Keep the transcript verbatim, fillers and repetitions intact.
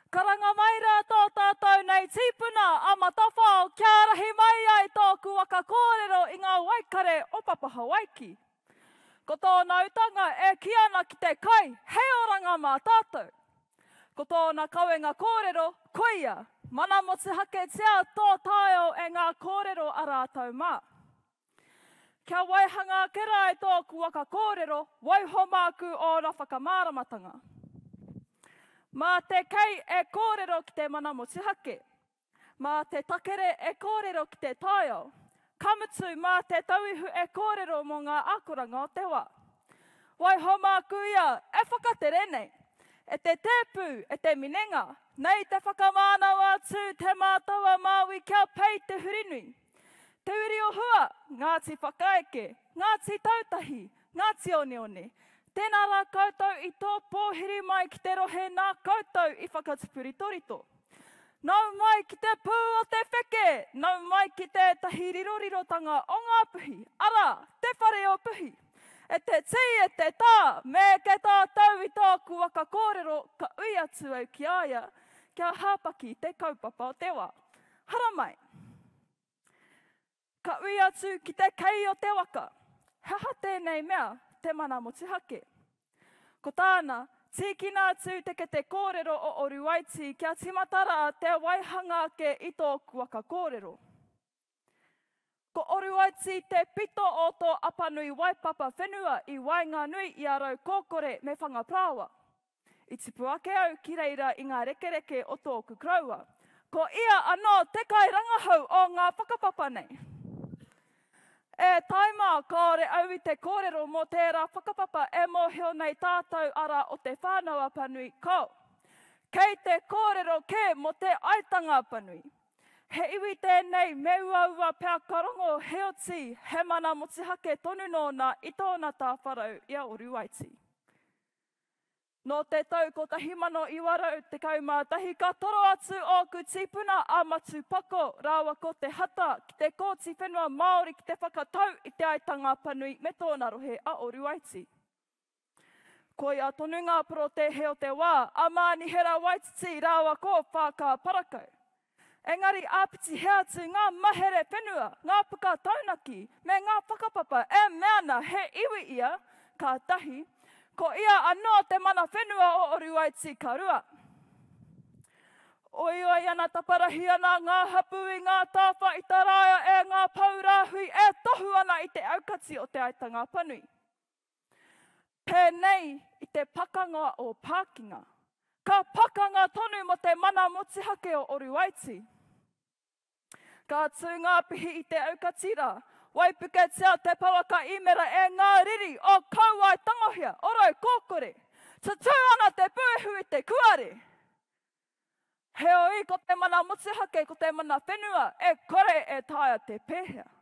Karanga mai rā tō tātou nei tīpuna a matawhao kia rahi mai ai tōku waka kōrero i ngā waikare o Papaha Waiki. Ko tōna utanga e ki ana ki te kai, hei oranga mā tātou. Ko tōna kauenga kōrero, koia, mana motu hake tia tō tāo e ngā kōrero a rātou mā. Kia waihanga kera e tōku waka kōrero, waiho o rā whakamāramatanga. Mā te kei e kōrero ki te mana motuhake. Mā te takere e kōrero ki te tāio. Kamutu mā te tauihu e kōrero mō ngā akoranga o te wā. Waiho māku ia, e whakatere nei. E te tēpū, e te minenga. Nei te whakamānawa tū te mātawa māwi kia pei te hurinui. Te uri o hua, ngāti whakaeke, ngāti tautahi, ngāti oneone. Tēnā rā koutou i tō pōhiri mai ki te rohe nā koutou i whakatupuri torito. Nau mai ki te pū o te wheke, nau mai ki te tahi rirorirotanga o ngā puhi. Ara, te whare o puhi. E te tī e te tā, me ke tātou i tōku waka kōrero, ka ui atu au ki aia, kia hāpaki te kaupapa o te wā. Hara mai. Ka ui atu ki te kei o te waka. Haha tēnei mea, te mana motuhake. Ko tāna, tīkina atu te ke te kōrero o Oruwaiti kia timatara te waihanga ke i tōku waka kōrero. Ko Oruwaiti te pito o tō apanui waipapa whenua i Wainganui i a rau kōkore me whangaprawa. I tipu ake au ki reira i ngā rekereke o tōku kraua. Ko ia anō te kai rangahau o ngā whakapapa nei. E taima kāore au i te kōrero mō tērā whakapapa e mōhio nei tātou ara o te whānau apanui kau. Kei te kōrero ke mō te aitanga apanui. He iwi tēnei me uaua pēr karongo heoti he mana motuhake tonu nōna i tōna tā wharau i a Oruwaiti. No te tau ko tahi mano i warau te kaumātahi ka toro atu o ku tīpuna a matu pako rāwa ko te hata ki te kōti whenua Māori ki te whakatau i te aitanga apanui me tōna rohe a Oruwaiti. Ko ia tonu ngā pro te heo te wā, a māni hera waititi rāwa ko whākā parakau. Engari āpiti he atu ngā mahere whenua, ngā puka taunaki, me ngā whakapapa e meana he iwi ia, ka tahi, ko ia anō te mana whenua o Oruwaiti ka rua. Oi oi ana taparahi ana ngā hapui, ngā tāwha i tarāia e ngā paurāhui e tohu ana i te aukati o te aitanga apanui. Pēnei i te pakanga o Pākinga. Ka pakanga tonu mo te mana motuhake o Oruwaiti. Ka tū ngā pihi i te aukatira. Waipuke tia te pawaka imera e ngā riri o kauai tangohia, oroi kōkore. Ta tū ana te pūhu i te kuare. He oi ko te mana motuhake, ko te mana whenua, e kore e tāia te pēhea.